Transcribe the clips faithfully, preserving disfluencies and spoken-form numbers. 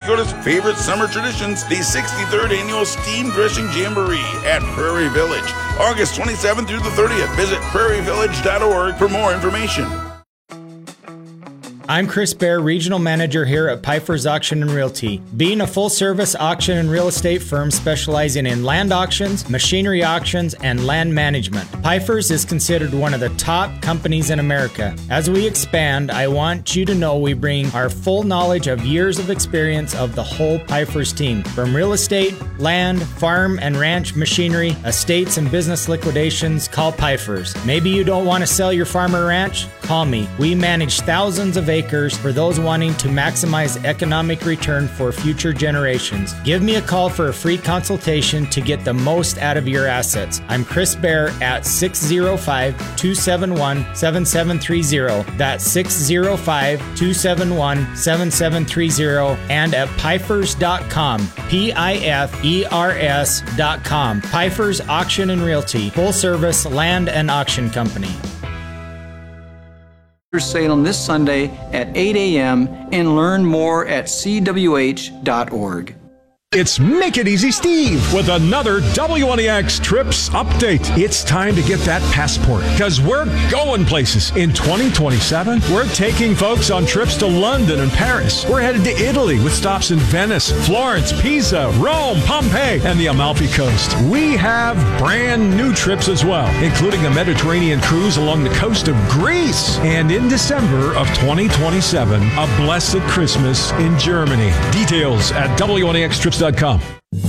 Dakota's favorite summer traditions, the sixty-third Annual Steam Dressing Jamboree at Prairie Village. August twenty-seventh through the thirtieth. Visit prairie village dot org for more information. I'm Chris Bear, Regional Manager here at Pfeiffer's Auction and Realty. Being a full-service auction and real estate firm specializing in land auctions, machinery auctions, and land management, Pfeiffer's is considered one of the top companies in America. As we expand, I want you to know we bring our full knowledge of years of experience of the whole Pfeiffer's team. From real estate, land, farm and ranch machinery, estates and business liquidations, call Pfeiffer's. Maybe you don't want to sell your farm or ranch? Call me. We manage thousands of acres for those wanting to maximize economic return for future generations. Give me a call for a free consultation to get the most out of your assets. I'm Chris Bear at six oh five, two seven one, seven seven three oh. That's six oh five, two seven one, seven seven three oh and at Pfeifers dot com. P I F E R S dot com. Pfeiffer's Auction and Realty, full service land and auction company. Salem this Sunday at eight a.m. and learn more at c w h dot org. It's Make It Easy Steve with another W N E X Trips update. It's time to get that passport because we're going places. In twenty twenty-seven, we're taking folks on trips to London and Paris. We're headed to Italy with stops in Venice, Florence, Pisa, Rome, Pompeii, and the Amalfi Coast. We have brand new trips as well, including a Mediterranean cruise along the coast of Greece. And in December of twenty twenty-seven, a blessed Christmas in Germany. Details at W N E X Trips dot com.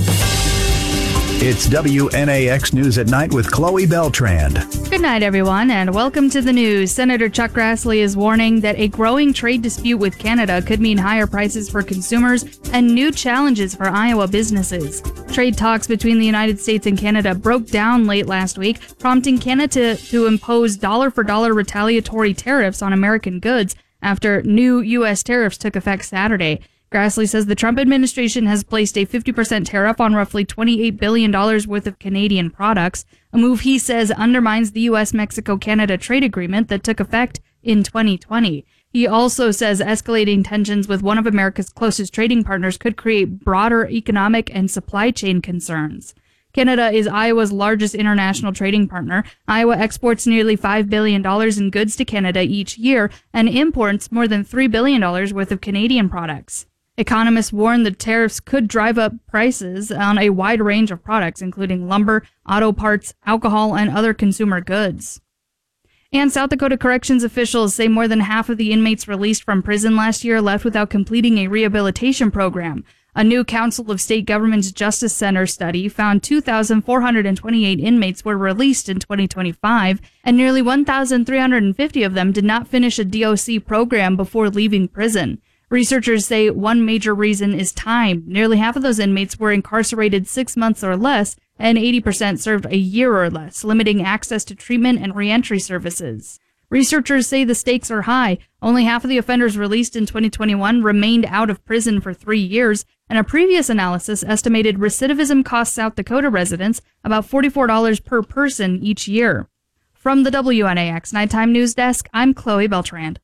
It's W N A X News at Night with Chloe Beltrand. Good night, everyone, and welcome to the news. Senator Chuck Grassley is warning that a growing trade dispute with Canada could mean higher prices for consumers and new challenges for Iowa businesses. Trade talks between the United States and Canada broke down late last week, prompting Canada to impose dollar-for-dollar retaliatory tariffs on American goods after new U S tariffs took effect Saturday. Grassley says the Trump administration has placed a fifty percent tariff on roughly twenty-eight billion dollars worth of Canadian products, a move he says undermines the U S Mexico Canada trade agreement that took effect in twenty twenty. He also says escalating tensions with one of America's closest trading partners could create broader economic and supply chain concerns. Canada is Iowa's largest international trading partner. Iowa exports nearly five billion dollars in goods to Canada each year and imports more than three billion dollars worth of Canadian products. Economists warn the tariffs could drive up prices on a wide range of products, including lumber, auto parts, alcohol, and other consumer goods. And South Dakota corrections officials say more than half of the inmates released from prison last year left without completing a rehabilitation program. A new Council of State Governments Justice Center study found two thousand four hundred twenty-eight inmates were released in twenty twenty-five, and nearly one thousand three hundred fifty of them did not finish a D O C program before leaving prison. Researchers say one major reason is time. Nearly half of those inmates were incarcerated six months or less, and eighty percent served a year or less, limiting access to treatment and reentry services. Researchers say the stakes are high. Only half of the offenders released in twenty twenty-one remained out of prison for three years, and a previous analysis estimated recidivism costs South Dakota residents about forty-four dollars per person each year. From the W N A X Nighttime News Desk, I'm Chloe Beltrand.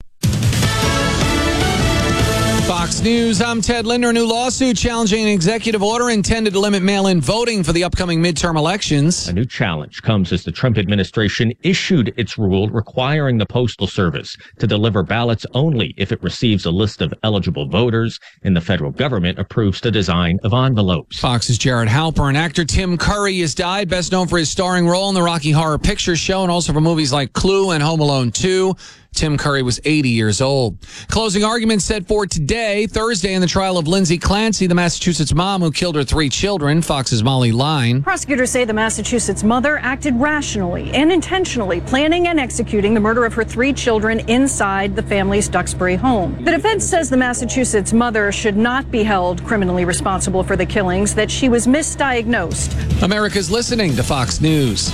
Fox News, I'm Ted Linder. A new lawsuit challenging an executive order intended to limit mail-in voting for the upcoming midterm elections. A new challenge comes as the Trump administration issued its rule requiring the Postal Service to deliver ballots only if it receives a list of eligible voters and the federal government approves the design of envelopes. Fox's Jared Halper and actor Tim Curry has died, best known for his starring role in the Rocky Horror Picture Show and also for movies like Clue and Home Alone two. Tim Curry was eighty years old. Closing arguments set for today, Thursday, in the trial of Lindsay Clancy, the Massachusetts mom who killed her three children. Fox's Molly Line. Prosecutors say the Massachusetts mother acted rationally and intentionally, planning and executing the murder of her three children inside the family's Duxbury home. The defense says the Massachusetts mother should not be held criminally responsible for the killings, that she was misdiagnosed. America's listening to Fox News.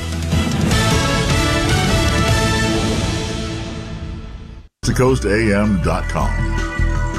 Coast A M dot com.